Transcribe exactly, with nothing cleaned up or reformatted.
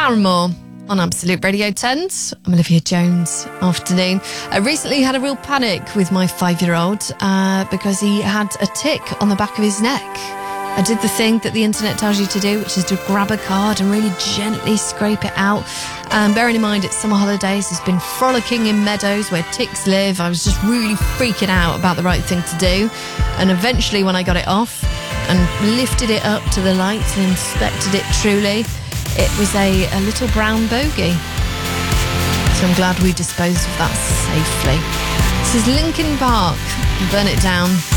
Paramore on Absolute Radio tens. I'm Olivia Jones. Afternoon. I recently had a real panic with my five-year-old uh, because he had a tick on the back of his neck. I did the thing that the internet tells you to do, which is to grab a card and really gently scrape it out. Um, bearing in mind it's summer holidays, he's been frolicking in meadows where ticks live. I was just really freaking out about the right thing to do. And eventually when I got it off and lifted it up to the light and inspected it truly, it was a, a little brown bogey. So I'm glad we disposed of that safely. This is Linkin Park, Burn It Down.